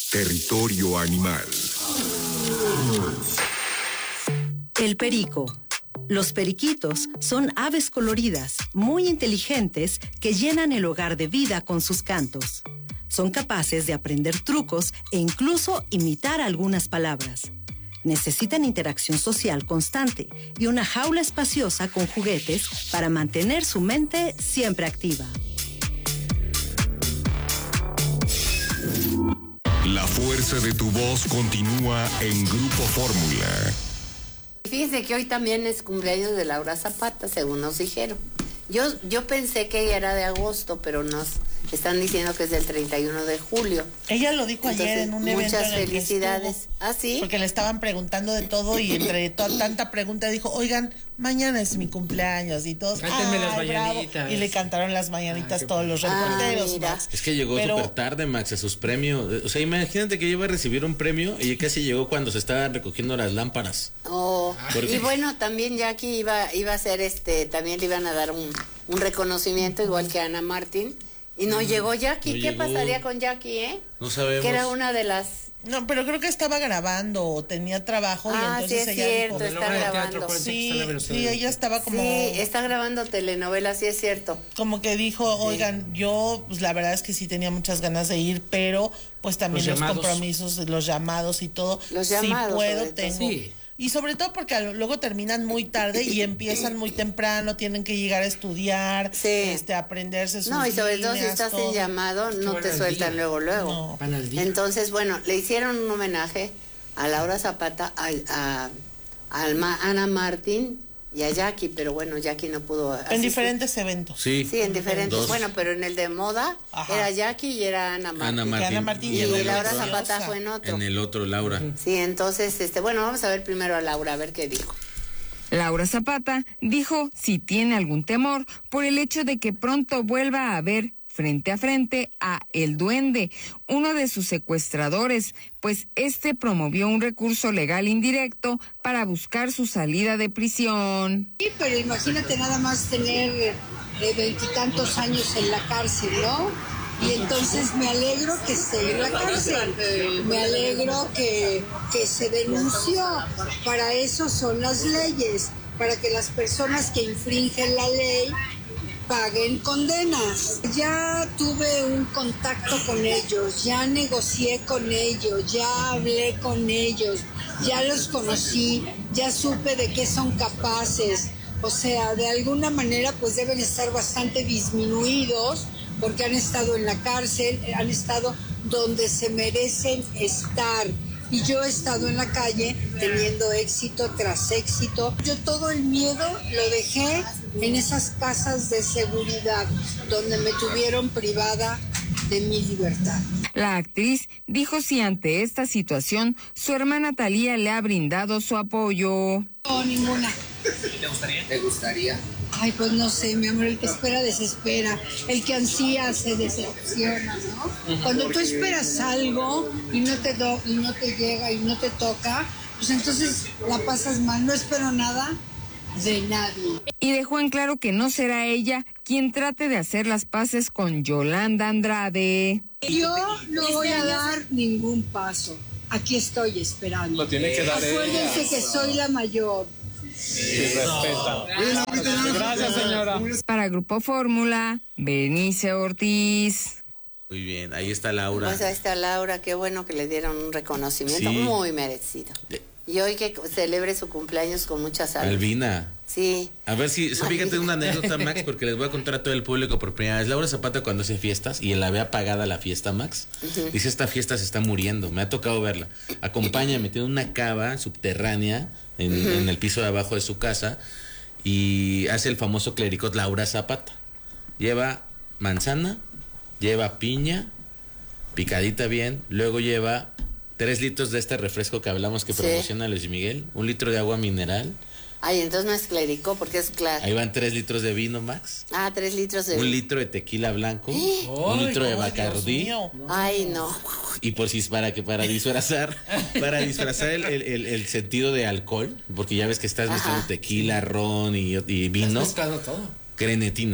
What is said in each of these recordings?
Territorio Animal. El perico. Los periquitos son aves coloridas, muy inteligentes, que llenan el hogar de vida con sus cantos. Son capaces de aprender trucos e incluso imitar algunas palabras. Necesitan interacción social constante y una jaula espaciosa con juguetes para mantener su mente siempre activa. La fuerza de tu voz continúa en Grupo Fórmula. Fíjense que hoy también es cumpleaños de Laura Zapata, según nos dijeron. Yo pensé que era de agosto, pero nos están diciendo que es del 31 de julio. Ella lo dijo ayer en un evento. Muchas felicidades. ¿Ah, sí? Porque le estaban preguntando de todo y entre tanta pregunta dijo, oigan, mañana es mi cumpleaños y todos. Cántenme las mañanitas. Bravo. Y le cantaron las mañanitas todos los reporteros. Max. Es que llegó súper tarde, Max, a sus premios. O sea, imagínate que iba a recibir un premio y casi llegó cuando se estaban recogiendo las lámparas. Y bueno, también Jackie iba a hacer también le iban a dar un reconocimiento igual que a Ana Martín. Y no llegó Jackie. ¿Qué pasaría con Jackie, No sabemos. Que era una de las... No, pero creo que estaba grabando o tenía trabajo y entonces sí es ella cierto, dijo, está grabando. Sí, ella estaba como... Sí, está grabando telenovelas, sí es cierto. Como que dijo, oigan, yo pues la verdad es que sí tenía muchas ganas de ir, pero pues también los compromisos, los llamados y todo. Los llamados, si puedo, tengo. Sí. Y sobre todo porque luego terminan muy tarde y empiezan muy temprano, tienen que llegar a estudiar, aprenderse sus y sobre todo si estás en llamado, no te sueltan luego. No. Van al día. Entonces, bueno, le hicieron un homenaje a Laura Zapata, a Ana Martín y a Jackie, pero bueno, Jackie no pudo asistir. En diferentes eventos. Sí, en diferentes. Bueno, pero en el de moda era Jackie y era Ana Martín. Ana Martín y Laura Zapata fue en otro. En el otro, Laura. Sí, entonces, bueno, vamos a ver primero a Laura, a ver qué dijo. Laura Zapata dijo si tiene algún temor por el hecho de que pronto vuelva a ver frente a frente a El Duende, uno de sus secuestradores, pues promovió un recurso legal indirecto para buscar su salida de prisión. Sí, pero imagínate nada más tener 20 años en la cárcel, ¿no? Y entonces me alegro que esté en la cárcel, me alegro que se denunció. Para eso son las leyes, para que las personas que infringen la ley paguen condenas. Ya tuve un contacto con ellos, ya negocié con ellos, ya hablé con ellos, ya los conocí, ya supe de qué son capaces. O sea, de alguna manera pues deben estar bastante disminuidos porque han estado en la cárcel, han estado donde se merecen estar. Y yo he estado en la calle teniendo éxito tras éxito. Yo todo el miedo lo dejé en esas casas de seguridad donde me tuvieron privada de mi libertad. La actriz dijo si ante esta situación su hermana Thalía le ha brindado su apoyo. No, ninguna. ¿Te gustaría? ¿Te gustaría? Ay, pues no sé, mi amor, el que espera desespera, el que ansía se decepciona, ¿no? Cuando tú esperas algo y no te llega y no te toca, pues entonces la pasas mal. No espero nada de nadie. Y dejó en claro que no será ella quien trate de hacer las paces con Yolanda Andrade. Yo no voy a dar ningún paso. Aquí estoy esperando. Lo tiene que dar. Acuérdense que soy la mayor. Y respeta. Gracias, señora. Para Grupo Fórmula, Berenice Ortiz. Muy bien, ahí está Laura. Pues ahí está Laura, qué bueno que le dieron un reconocimiento muy merecido. Y hoy que celebre su cumpleaños con mucha salud. Albina. Sí. A ver si, fíjate una anécdota, Max, porque les voy a contar a todo el público por primera vez. Laura Zapata cuando hace fiestas y la ve apagada la fiesta, Max, dice, esta fiesta se está muriendo, me ha tocado verla. Acompáñame, tiene una cava subterránea en el piso de abajo de su casa y hace el famoso clericot Laura Zapata. Lleva manzana, lleva piña, picadita bien, luego lleva 3 litros de este refresco que hablamos que promociona Luis Miguel, 1 litro de agua mineral. Ay, entonces no es clérico porque es claro. Ahí van 3 litros de vino, Max. 3 litros de vino. 1 litro de tequila blanco, 1 litro de Bacardí. Ay, no. Y por si para disfrazar el sentido de alcohol, porque ya ves que estás mezclando tequila, ron y vino. Estás mezclando todo. Grenetina.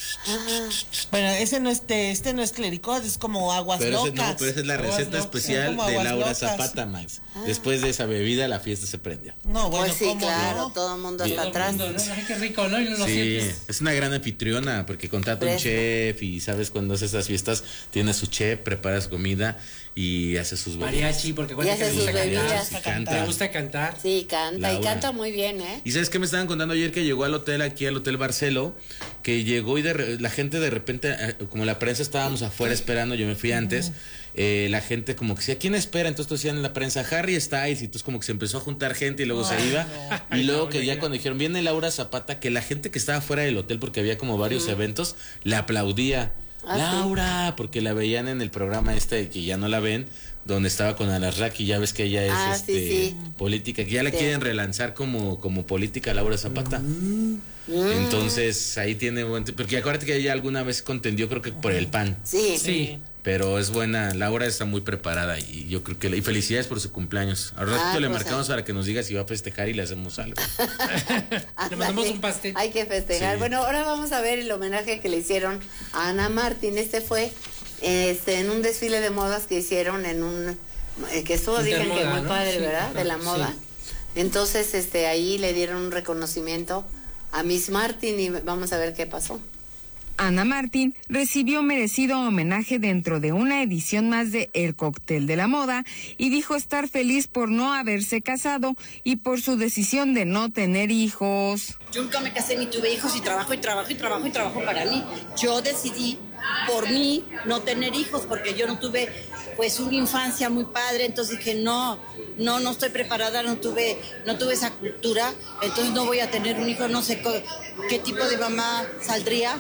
Bueno, ese no es té, este no es clericot, es como aguas locas. Pero esa es la receta especial de Laura Zapata, Max. Después de esa bebida, la fiesta se prendió. No, bueno, pues sí, claro, todo el mundo está atrás. Ay, qué rico, ¿no? Sí, es una gran anfitriona porque contrata un chef y sabes cuando hace esas fiestas, tiene su chef, prepara su comida y hace sus bebidas. Mariachi, porque y hace sus bebidas. ¿Te gusta cantar? Sí, canta, Laura. Y canta muy bien, ¿eh? Y ¿sabes qué me estaban contando ayer que llegó al hotel, aquí al Hotel Barcelo, que llegó y la gente de repente, como la prensa estábamos afuera esperando, yo me fui antes, la gente como que decía, ¿quién espera? Entonces decían en la prensa, Harry Styles, y entonces como que se empezó a juntar gente y luego se iba, y luego que ya cuando dijeron, viene Laura Zapata, que la gente que estaba fuera del hotel, porque había como varios eventos, le aplaudía, Laura, porque la veían en el programa que ya no la ven, donde estaba con Alarraqui, ya ves que ella es política, que ya la quieren relanzar como política Laura Zapata. Entonces ahí tiene porque acuérdate que ella alguna vez contendió, creo que por el PAN. Sí. Pero es buena, Laura está muy preparada y yo creo que y felicidades por su cumpleaños. Al ratito le marcamos para que nos diga si va a festejar y le hacemos algo. Le mandamos un pastel. Hay que festejar. Sí. Bueno, ahora vamos a ver el homenaje que le hicieron a Ana Martín. Fue en un desfile de modas que hicieron que estuvo, dicen que muy padre, ¿verdad? De la moda. Sí. Entonces, ahí le dieron un reconocimiento a Miss Martin y vamos a ver qué pasó. Ana Martín recibió merecido homenaje dentro de una edición más de El Cóctel de la Moda y dijo estar feliz por no haberse casado y por su decisión de no tener hijos. Yo nunca me casé ni tuve hijos y trabajo para mí. Yo decidí por mí no tener hijos porque yo no tuve pues una infancia muy padre, entonces dije no estoy preparada, no tuve esa cultura, entonces no voy a tener un hijo, no sé qué tipo de mamá saldría.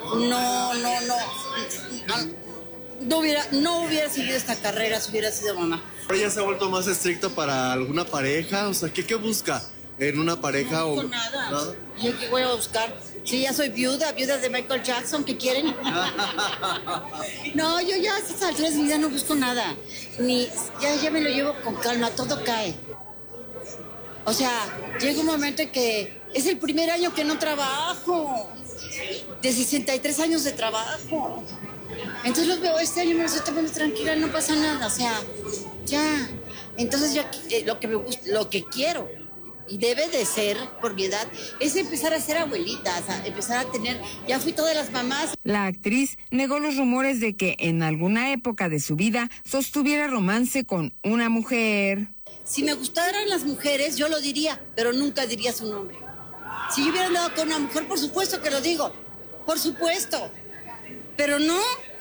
No hubiera seguido esta carrera si hubiera sido mamá. Ahora ya se ha vuelto más estricto para alguna pareja, o sea, ¿qué busca en una pareja? No busco nada. ¿Yo qué voy a buscar? Sí, ya soy viuda de Michael Jackson, ¿qué quieren? No, yo ya a estas alturas de mi vida no busco nada. Ya me lo llevo con calma, todo cae. O sea, llega un momento en que es el primer año que no trabajo. De 63 años de trabajo. Entonces los veo este año, me estoy tomando tranquila, no pasa nada, o sea, ya. Entonces yo lo que me gusta, lo que quiero y debe de ser por mi edad es empezar a ser abuelita, o sea, empezar a tener, ya fui todas las mamás. La actriz negó los rumores de que en alguna época de su vida sostuviera romance con una mujer. Si me gustaran las mujeres, yo lo diría, pero nunca diría su nombre. Si yo hubiera andado con una mujer, por supuesto que lo digo, por supuesto, pero no,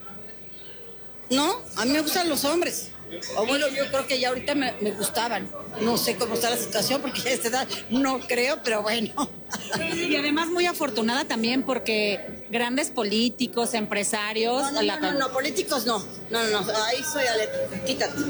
a mí me gustan los hombres, o bueno, yo creo que ya ahorita me gustaban, no sé cómo está la situación porque ya a esta edad no creo, pero bueno. Y además muy afortunada también porque grandes políticos, empresarios... No, políticos no, ahí soy alerta, quítate.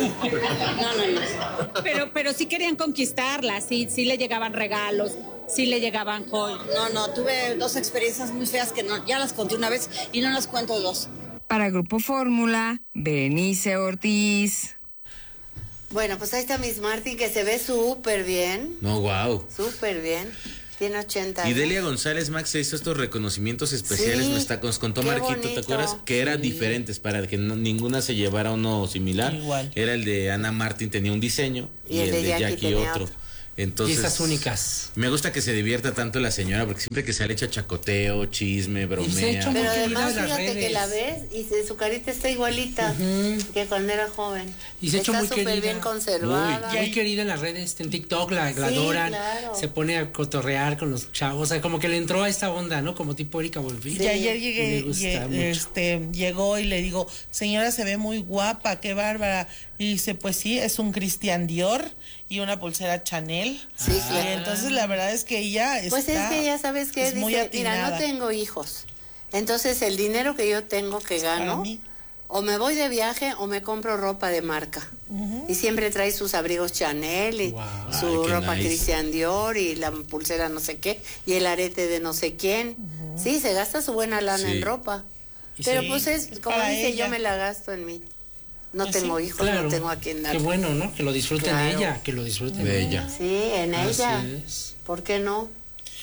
No. Pero sí querían conquistarla, sí le llegaban regalos, sí le llegaban joyas. No, tuve 2 experiencias muy feas que ya las conté una vez y no las cuento 2. Para Grupo Fórmula, Berenice Ortiz. Bueno, pues ahí está Miss Martin que se ve súper bien. No, wow. Súper bien. Tiene 80 años. Y Delia González, Max, hizo estos reconocimientos especiales. Sí, nos contó Marquito, bonito. ¿te acuerdas? Que eran diferentes para que ninguna se llevara uno similar. Igual. Era el de Ana Martín, tenía un diseño, y el de Jackie otro. Entonces, y esas únicas. Me gusta que se divierta tanto la señora, porque siempre que se le echa chacoteo, chisme, bromea. Pero además, fíjate que la ves y su carita está igualita que cuando era joven. Y se ha hecho muy querida. Está súper bien conservada. Muy querida en las redes, en TikTok, la adoran. Claro. Se pone a cotorrear con los chavos. O sea, como que le entró a esta onda, ¿no? Como tipo Erika Buenfil. Sí. Y ayer llegó y le digo, señora, se ve muy guapa, qué bárbara. Y dice, pues sí, es un Christian Dior y una pulsera Chanel. Sí, claro. Entonces la verdad es que ella está... Pues es que ya sabes que dice, mira, no tengo hijos. Entonces el dinero que yo tengo que gano, o me voy de viaje o me compro ropa de marca. Y siempre trae sus abrigos Chanel y su ropa Christian Dior y la pulsera no sé qué y el arete de no sé quién. Sí, se gasta su buena lana en ropa. Pero pues es, como dice, yo me la gasto en mí. No tengo hijos, claro. No tengo a quien dar. Qué bueno, ¿no? Que lo disfruten ella, que lo disfruten de ella. Sí, en ella. ¿Por qué no?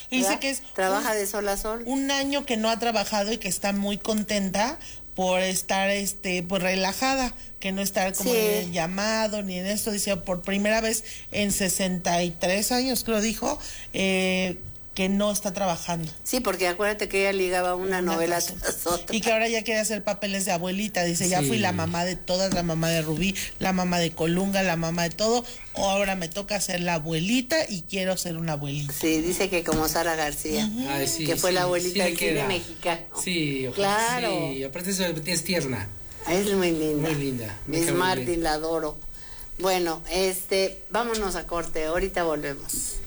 Dice que es trabaja de sol a sol. Un año que no ha trabajado y que está muy contenta por estar pues relajada, que no estar como en el llamado ni en esto. Dice, por primera vez en 63 años, creo dijo, que no está trabajando. Sí, porque acuérdate que ella ligaba una novela tras otra. Y que ahora ya quiere hacer papeles de abuelita. Dice, ya fui la mamá de todas, la mamá de Rubí, la mamá de Colunga, la mamá de todo. Ahora me toca ser la abuelita y quiero ser una abuelita. Sí, dice que como Sara García, que fue la abuelita del cine mexicano. Sí, claro. Sí, aparte es tierna. Es muy linda. Muy linda. Miss Martin, la adoro. Bueno, vámonos a corte, ahorita volvemos.